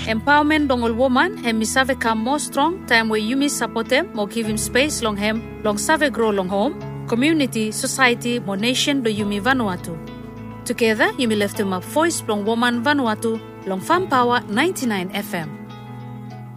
Empowerment dongol woman hem misave come more strong time where Yumi support them or give him space long hem long save grow long home, community, society, more nation do Yumi Vanuatu. Together, Yumi left him up voice long woman Vanuatu long Farm Power 99 FM.